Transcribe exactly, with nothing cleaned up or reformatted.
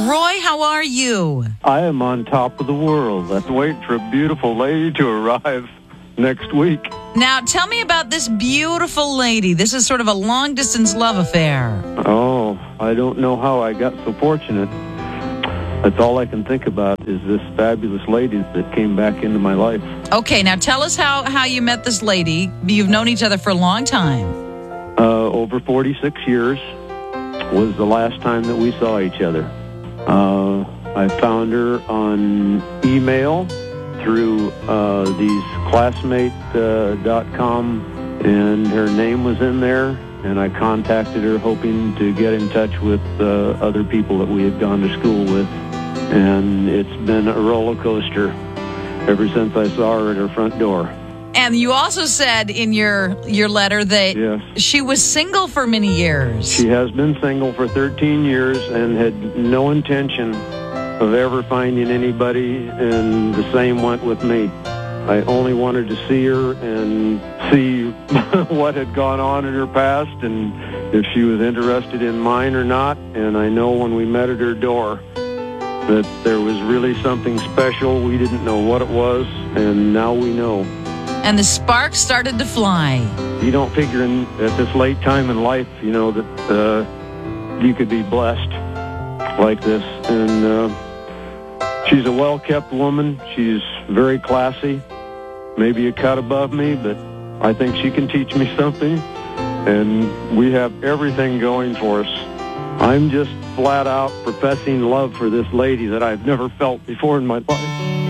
Roy, how are you? I am on top of the world. I'm waiting for a beautiful lady to arrive next week. Now, tell me about this beautiful lady. This is sort of a long-distance love affair. Oh, I don't know how I got so fortunate. That's all I can think about is this fabulous lady that came back into my life. Okay, now tell us how, how you met this lady. You've known each other for a long time. Uh, over forty-six years was the last time that we saw each other. Uh, I found her on email through uh, these classmate dot com, and her name was in there, and I contacted her hoping to get in touch with uh, other people that we had gone to school with, and it's been a roller coaster ever since I saw her at her front door. And you also said in your, your letter that Yes. she was single for many years. She has been single for thirteen years and had no intention of ever finding anybody, and the same went with me. I only wanted to see her and see what had gone on in her past and if she was interested in mine or not. And I know when we met at her door that there was really something special. We didn't know what it was, and now we know. And the sparks started to fly. You don't figure in, at this late time in life, you know, that uh, you could be blessed like this. And uh, she's a well-kept woman. She's very classy, maybe a cut above me, but I think she can teach me something. And we have everything going for us. I'm just flat out professing love for this lady that I've never felt before in my life.